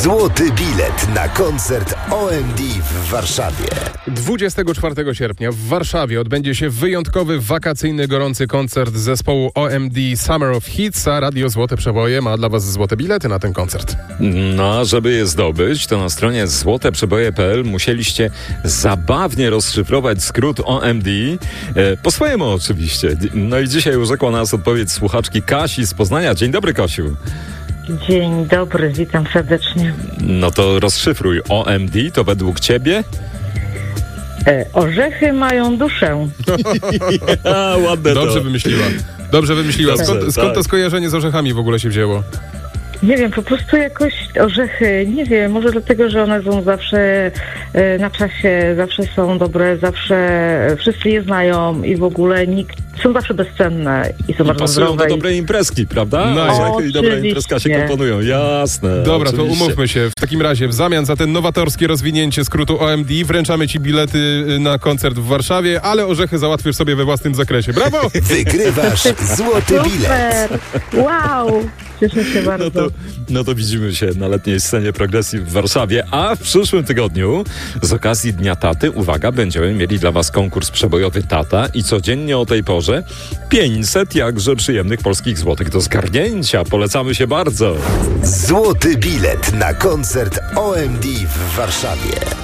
Złoty bilet na koncert OMD w Warszawie. 24 sierpnia w Warszawie odbędzie się wyjątkowy, wakacyjny, gorący koncert zespołu OMD Summer of Hits, a Radio Złote Przeboje ma dla Was złote bilety na ten koncert. No, a żeby je zdobyć, to na stronie złoteprzeboje.pl musieliście zabawnie rozszyfrować skrót OMD, po swojemu oczywiście. No i dzisiaj urzekła nas odpowiedź słuchaczki Kasi z Poznania. Dzień dobry, Kasiu. Dzień dobry, witam serdecznie. No to rozszyfruj. OMD to według ciebie? Orzechy mają duszę. Ładne Dobrze wymyśliła. Dobrze wymyśliła. Skąd to skojarzenie z orzechami w ogóle się wzięło? Nie wiem, po prostu jakoś orzechy, nie wiem, może dlatego, że one są zawsze na czasie, zawsze są dobre, zawsze wszyscy je znają i w ogóle są zawsze bezcenne i są bardzo pasują zdrowe. do dobrej imprezki, prawda? No, orzechy i dobra imprezka się komponują, jasne. Dobra, oczywiście. to umówmy się. W takim razie w zamian za ten nowatorskie rozwinięcie skrótu OMD wręczamy Ci bilety na koncert w Warszawie, ale orzechy załatwisz sobie we własnym zakresie. Brawo! Wygrywasz złoty bilet. Super! Wow! Cieszę się bardzo. No to widzimy się na letniej scenie Progresji w Warszawie, a w przyszłym tygodniu z okazji Dnia Taty, uwaga, będziemy mieli dla Was konkurs przebojowy Tata i codziennie o tej porze 500 jakże przyjemnych polskich złotych do zgarnięcia. Polecamy się bardzo. Złoty bilet na koncert OMD w Warszawie.